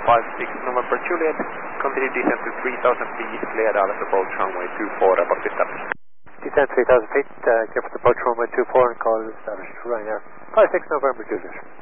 56 November Juliet, continue descent to 3000 feet, cleared out of approach runway 24, report established. Descent 3000 feet, clear for approach runway 24 and call established. Ryanair 56 November Juliet.